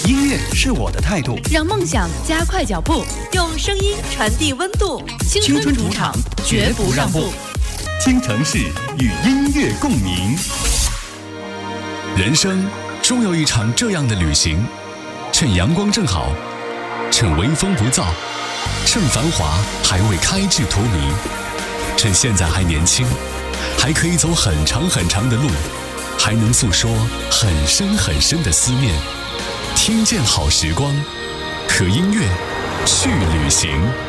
音乐是我的态度， 让梦想加快脚步， 用声音传递温度。 青春主场绝不让步。 京城市与音乐共鸣。 人生终有一场这样的旅行，趁阳光正好，趁微风不燥，趁繁华还未开至荼蘼，趁现在还年轻，还可以走很长很长的路，还能诉说很深很深的思念。听见好时光，和音乐去旅行。